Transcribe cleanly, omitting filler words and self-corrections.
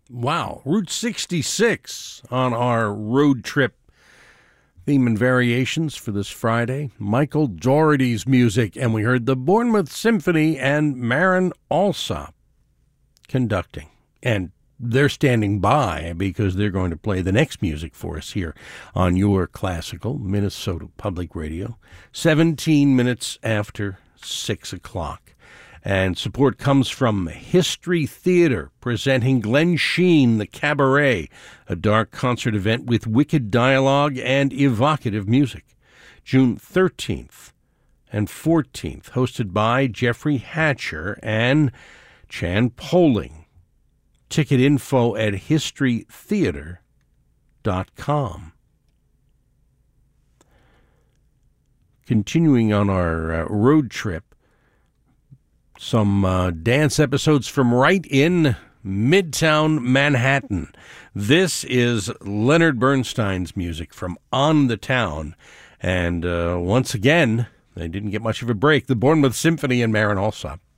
Wow, Route 66 on our road trip theme and variations for this Friday. Michael Dougherty's music, and we heard the Bournemouth Symphony and Marin Alsop conducting. And they're standing by because they're going to play the next music for us here on your classical Minnesota Public Radio, 17 minutes after 6 o'clock. And support comes from History Theater, presenting Glenn Sheen, The Cabaret, a dark concert event with wicked dialogue and evocative music. June 13th and 14th, hosted by Jeffrey Hatcher and Chan Poling. Ticket info at historytheater.com. Continuing on our road trip, some dance episodes from right in Midtown Manhattan. This is Leonard Bernstein's music from On the Town. And once again, they didn't get much of a break. The Bournemouth Symphony and Marin Alsop.